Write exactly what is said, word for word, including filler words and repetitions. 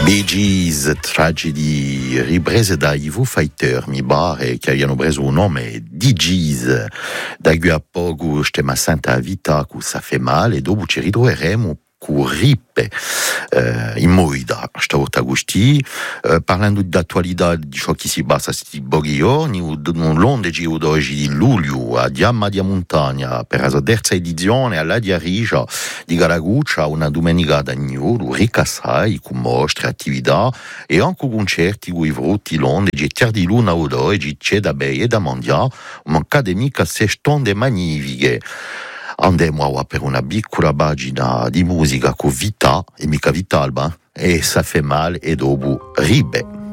Bee Gees, Tragedy, riprese dai Foo Fighters, mi pare che abbiano preso un nome di Gees. Da qui a poco stiamo a Santa Vita, che ça fait male, e dopo ci ritroveremo con Rippe eh, in Moida, stavolta Agusti, eh, parlando d'attualità di ciò che si passa questi pochi giorni, un lungo giro d'oggi di luglio a Diamma di Montagna per la sua terza edizione alla di Arigia di Garaguccia, una domenica d'agnolo, ricca assai, con mostre, attività e anche concerti con i frutti londe di terra di luna oggi c'è da Bei e da Mondia, un'accademia sestonde magnifiche. Andiamo per una piccola pagina di musica con Vita, e mica Vitalba, e ça fait mal, e dopo Ribe.